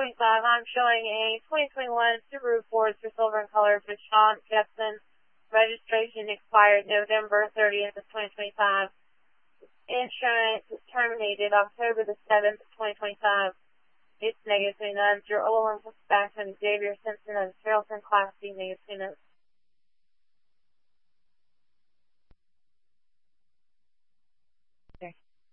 10:25. I'm showing a 2021 Subaru Forester Silver in color for Sean Jepson. Registration expired November 30th of 2025. Insurance is terminated October the 7th of 2025. It's negative 2 notes. Your oil input back on Xavier Simpson of Charleston Class C, negative 2 notes. Okay.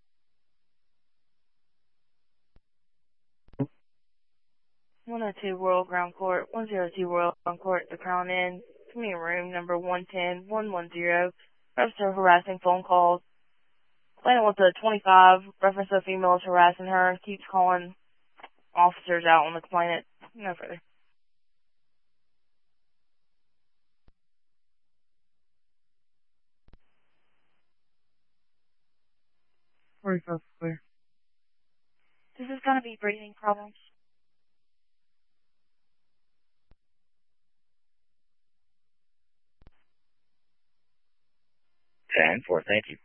102 Royal Ground Court, 102 Royal Ground Court, the Crown Inn, community room number 110-110. Reference to harassing phone calls. Complainant with a 25, reference to a female is harassing her, keeps calling officers out on the complainant. No further. Where you go, clear. This is going to be breathing problems. 10-4, thank you.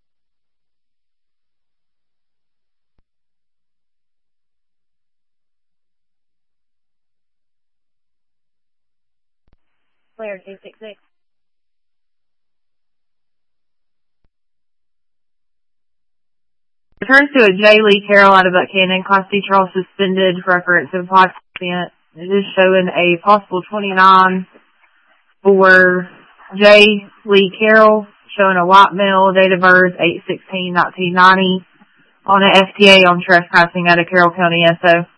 Clear, 266. Refers to a J. Lee Carroll out of Buchanan, Class C Charles suspended, reference of 5%. It is showing a possible 29 for J. Lee Carroll, showing a white male, date of birth 8/16/1990, on an FTA on trespassing out of Carroll County SO.